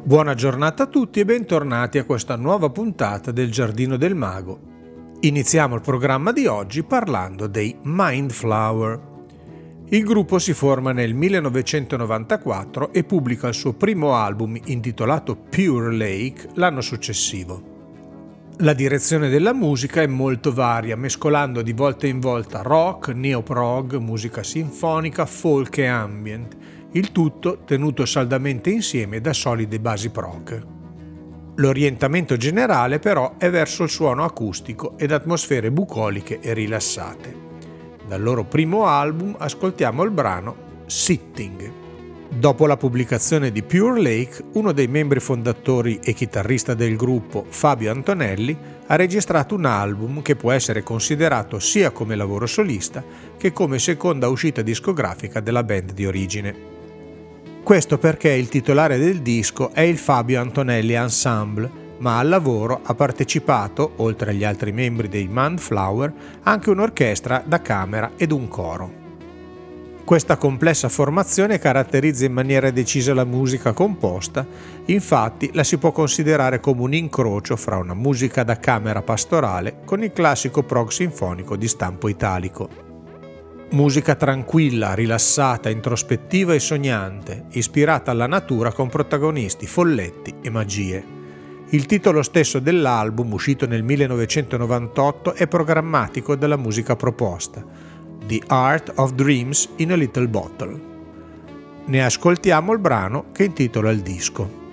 Buona giornata a tutti e bentornati a questa nuova puntata del Giardino del Mago. Iniziamo il programma di oggi parlando dei Mindflower. Il gruppo si forma nel 1994 e pubblica il suo primo album intitolato Pure Lake l'anno successivo. La direzione della musica è molto varia, mescolando di volta in volta rock, neoprog, musica sinfonica, folk e ambient, il tutto tenuto saldamente insieme da solide basi prog. L'orientamento generale però è verso il suono acustico ed atmosfere bucoliche e rilassate. Dal loro primo album ascoltiamo il brano Sitting. Dopo la pubblicazione di Pure Lake, uno dei membri fondatori e chitarrista del gruppo, Fabio Antonelli, ha registrato un album che può essere considerato sia come lavoro solista che come seconda uscita discografica della band di origine. Questo perché il titolare del disco è il Fabio Antonelli Ensemble, ma al lavoro ha partecipato, oltre agli altri membri dei Mindflower, anche un'orchestra da camera ed un coro. Questa complessa formazione caratterizza in maniera decisa la musica composta, infatti la si può considerare come un incrocio fra una musica da camera pastorale con il classico prog sinfonico di stampo italico. Musica tranquilla, rilassata, introspettiva e sognante, ispirata alla natura con protagonisti, folletti e magie. Il titolo stesso dell'album, uscito nel 1998, è programmatico della musica proposta, The Art of Dreams in a Little Bottle. Ne ascoltiamo il brano che intitola il disco.